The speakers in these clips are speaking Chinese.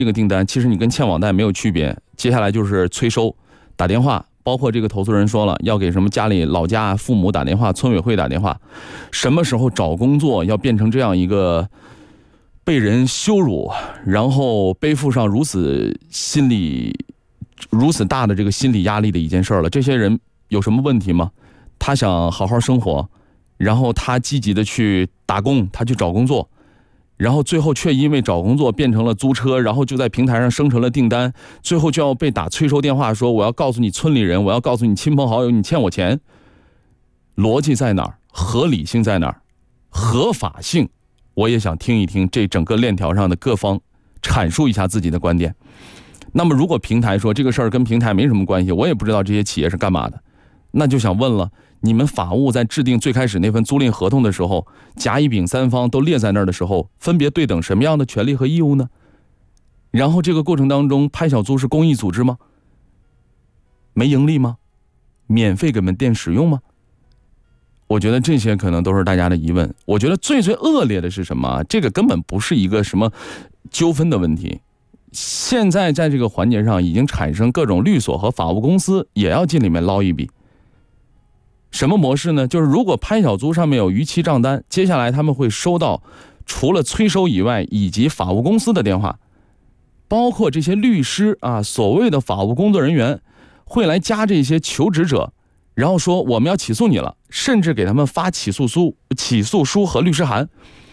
这个订单，其实你跟欠网贷没有区别，接下来就是催收，打电话，包括这个投诉人说了，要给什么家里老家父母打电话，村委会打电话，什么时候找工作要变成这样一个被人羞辱，然后背负上如此大的这个心理压力的一件事了。这些人有什么问题吗？他想好好生活，然后他积极的去打工，他去找工作，然后最后却因为找工作变成了租车，然后就在平台上生成了订单，最后就要被打催收电话说我要告诉你村里人，我要告诉你亲朋好友你欠我钱。逻辑在哪儿？合理性在哪儿？合法性我也想听一听这整个链条上的各方阐述一下自己的观点。那么如果平台说这个事儿跟平台没什么关系，我也不知道这些企业是干嘛的，那就想问了，你们法务在制定最开始那份租赁合同的时候，甲乙丙三方都列在那儿的时候，分别对等什么样的权利和义务呢？然后这个过程当中，拍小租是公益组织吗？没盈利吗？免费给门店使用吗？我觉得这些可能都是大家的疑问。我觉得最恶劣的是什么？这个根本不是一个什么纠纷的问题，现在在这个环节上已经产生各种律所和法务公司也要进里面捞一笔。什么模式呢？就是如果拍小租上面有逾期账单，接下来他们会收到除了催收以外以及法务公司的电话，包括这些律师啊，所谓的法务工作人员会来加这些求职者，然后说我们要起诉你了，甚至给他们发起诉书和律师函。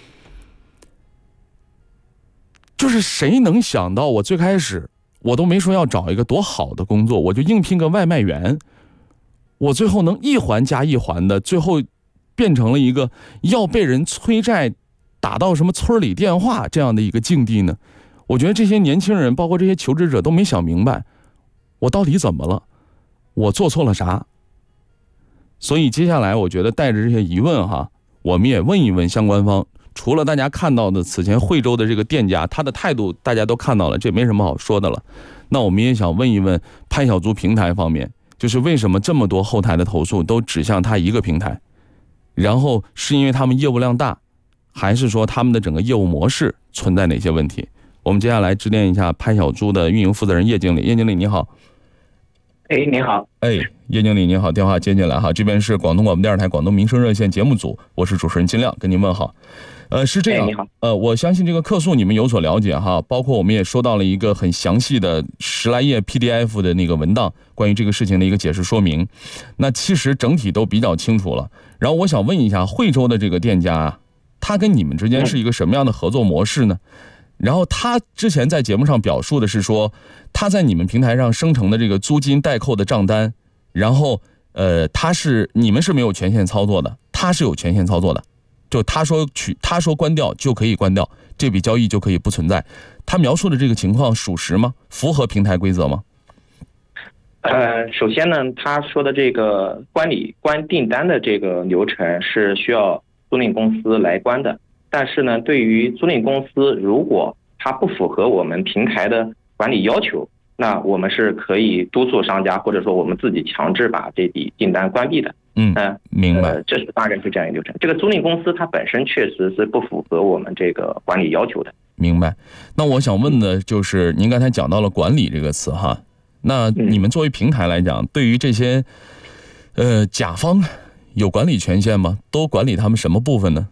就是谁能想到，我最开始我都没说要找一个多好的工作，我就应聘个外卖员，我最后能一环加一环的，最后变成了一个要被人催债打到什么村里电话这样的一个境地呢？我觉得这些年轻人包括这些求职者都没想明白，我到底怎么了，我做错了啥。所以接下来我觉得带着这些疑问哈，我们也问一问相关方。除了大家看到的此前惠州的这个店家，他的态度大家都看到了，这没什么好说的了。那我们也想问一问拍小租平台方面，就是为什么这么多后台的投诉都指向他一个平台？然后是因为他们业务量大，还是说他们的整个业务模式存在哪些问题？我们接下来致电一下拍小租的运营负责人叶经理。叶经理你好。 你好。 叶经理你好，电话接进来哈，这边是广东广播电视台广东民生热线节目组，我是主持人金亮，跟您问好。是这样， 你好。 我相信这个客诉你们有所了解哈，包括我们也收到了一个很详细的10来页 PDF 的那个文档，关于这个事情的一个解释说明。那其实整体都比较清楚了。然后我想问一下，惠州的这个店家，他跟你们之间是一个什么样的合作模式呢？然后他之前在节目上表述的是说，他在你们平台上生成的这个租金代扣的账单，然后你们是没有权限操作的，他是有权限操作的。就他说关掉就可以关掉，这笔交易就可以不存在。他描述的这个情况属实吗？符合平台规则吗？ 首先呢，他说的这个关订单的这个流程是需要租赁公司来关的。但是呢，对于租赁公司，如果它不符合我们平台的管理要求，那我们是可以督促商家，或者说我们自己强制把这笔订单关闭的。 明白。 这是大概是这样一个流程。这个租赁公司它本身确实是不符合我们这个管理要求的。 明白。那我想问的就是，您刚才讲到了管理这个词哈，那你们作为平台来讲，对于这些甲方有管理权限吗？都管理他们什么部分呢？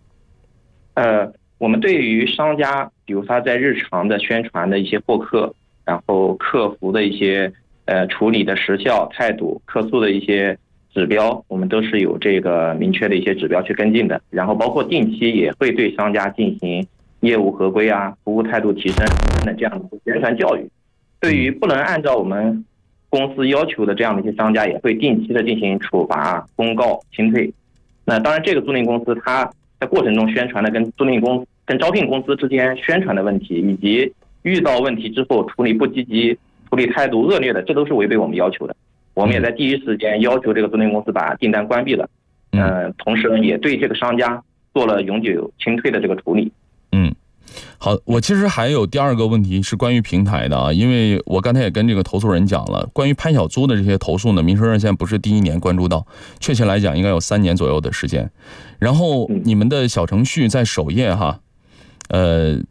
我们对于商家，比如他在日常的宣传的一些获客，然后客服的一些处理的时效态度、客诉的一些指标，我们都是有这个明确的一些指标去跟进的。然后包括定期也会对商家进行业务合规啊、服务态度提升等等这样的宣传教育。对于不能按照我们公司要求的这样的一些商家，也会定期的进行处罚、公告、清退。那当然，这个租赁公司它在过程中宣传的跟招聘公司之间宣传的问题，以及遇到问题之后处理不积极、处理态度恶劣的，这都是违背我们要求的。我们也在第一时间要求这个租赁公司把订单关闭了。同时呢，也对这个商家做了永久清退的这个处理。 好，我其实还有第二个问题是关于平台的啊，因为我刚才也跟这个投诉人讲了，关于拍小租的这些投诉呢，民生热线不是第一年关注到，确切来讲应该有3年左右的时间。然后你们的小程序在首页哈，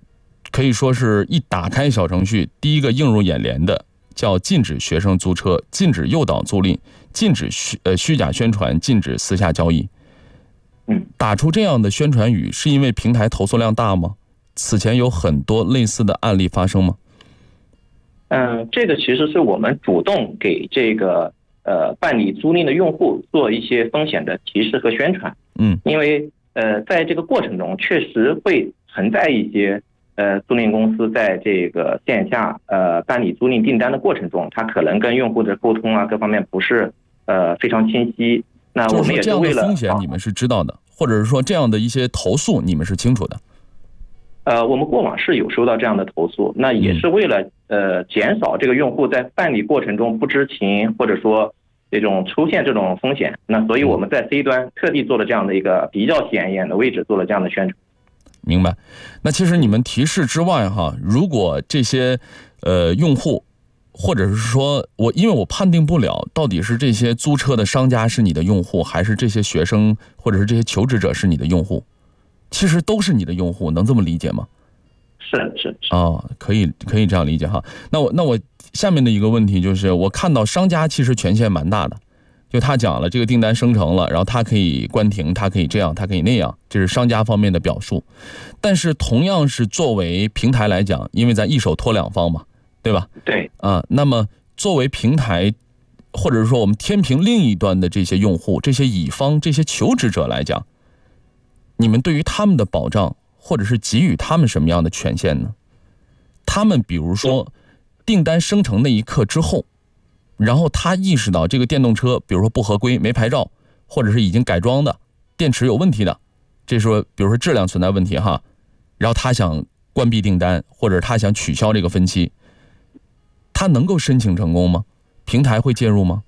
可以说是一打开小程序，第一个映入眼帘的叫禁止学生租车，禁止诱导租赁，禁止虚假宣传，禁止私下交易。打出这样的宣传语，是因为平台投诉量大吗？此前有很多类似的案例发生吗？ 这个其实是我们主动给这个办理租赁的用户做一些风险的提示和宣传。因为在这个过程中确实会存在一些租赁公司在这个线下办理租赁订单的过程中，它可能跟用户的沟通啊各方面不是非常清晰。那我们也是为了这样的风险你们是知道的，或者是说这样的一些投诉你们是清楚的。 我们过往是有收到这样的投诉，那也是为了减少这个用户在办理过程中不知情，或者说这种出现这种风险，那所以我们在 C 端特地做了这样的一个比较显眼的位置，做了这样的宣传。 明白。那其实你们提示之外哈，如果这些用户，或者是说因为我判定不了到底是这些租车的商家是你的用户，还是这些学生或者是这些求职者是你的用户，其实都是你的用户，能这么理解吗？ 是可以这样理解哈。那我下面的一个问题就是，我看到商家其实权限蛮大的，就他讲了这个订单生成了，然后他可以关停，他可以这样，他可以那样，这是商家方面的表述。但是同样是作为平台来讲，因为咱一手托两方嘛，对吧？ 对那么作为平台，或者是说我们天平另一端的这些用户、这些乙方、这些求职者来讲，你们对于他们的保障，或者是给予他们什么样的权限呢？他们比如说订单生成那一刻之后，然后他意识到这个电动车比如说不合规、没牌照，或者是已经改装的，电池有问题的，这时候比如说质量存在问题哈，然后他想关闭订单，或者他想取消这个分期，他能够申请成功吗？平台会介入吗？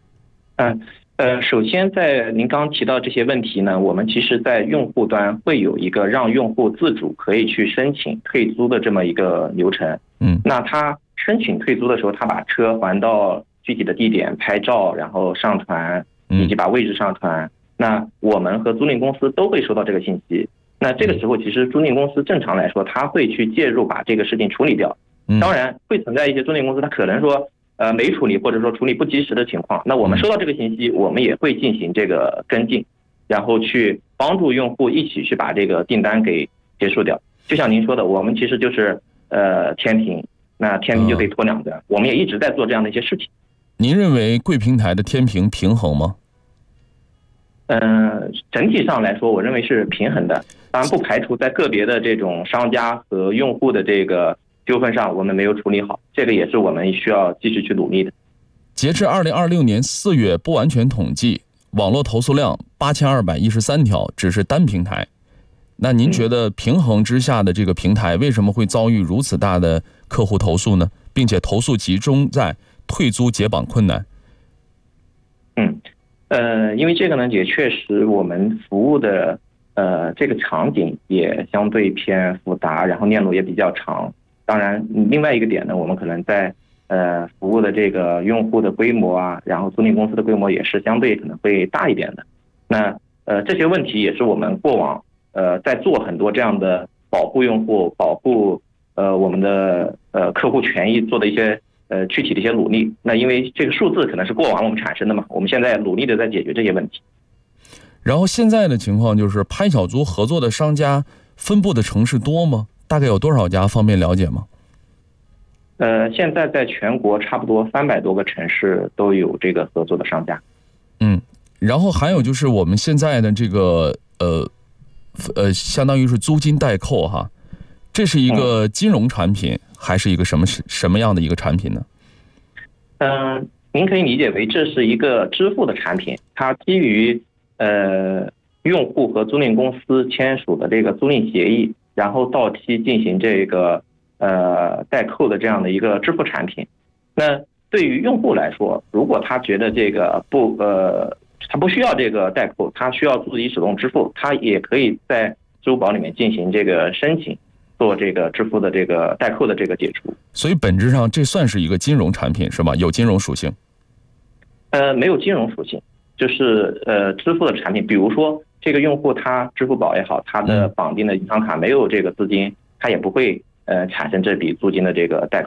首先在您刚提到这些问题呢，我们其实在用户端会有一个让用户自主可以去申请退租的这么一个流程。那他申请退租的时候，他把车还到具体的地点，拍照，然后上传，以及把位置上传。那我们和租赁公司都会收到这个信息。那这个时候，其实租赁公司正常来说，他会去介入把这个事情处理掉。当然会存在一些租赁公司，他可能说没处理，或者说处理不及时的情况。那我们收到这个信息，我们也会进行这个跟进，然后去帮助用户一起去把这个订单给结束掉。就像您说的，我们其实就是天平，那天平就得托两端，我们也一直在做这样的一些事情。 您认为贵平台的天平平衡吗？ 整体上来说，我认为是平衡的，当然不排除在个别的这种商家和用户的这个纠纷上我们没有处理好，这个也是我们需要继续去努力的。 截至2026年4月不完全统计，网络投诉量8213条，只是单平台。那您觉得平衡之下的这个平台为什么会遭遇如此大的客户投诉呢？并且投诉集中在退租解绑困难。 因为这个呢，也确实我们服务的这个场景也相对偏复杂，然后链路也比较长。当然，另外一个点呢，我们可能在服务的这个用户的规模啊，然后租赁公司的规模也是相对可能会大一点的。那这些问题也是我们过往在做很多这样的保护用户、保护我们的客户权益做的一些具体的一些努力。那因为这个数字可能是过往我们产生的嘛，我们现在努力的在解决这些问题。 然后现在的情况就是拍小租合作的商家分布的城市多吗？大概有多少家？方便了解吗？ 现在在全国差不多300多个城市都有这个合作的商家。 然后还有就是我们现在的这个相当于是租金代扣哈，这是一个金融产品，还是一个什么样的一个产品呢？ 您可以理解为这是一个支付的产品，它基于用户和租赁公司签署的这个租赁协议，然后到期进行这个代扣的这样的一个支付产品。那对于用户来说，如果他觉得这个他不需要这个代扣，他需要自己主动支付，他也可以在支付宝里面进行这个申请，做这个支付的这个代扣的这个解除。 所以本质上这算是一个金融产品是吧？有金融属性？ 没有金融属性，就是支付的产品。比如说这个用户他支付宝也好，他的绑定的银行卡没有这个资金，他也不会产生这笔租金的这个贷款。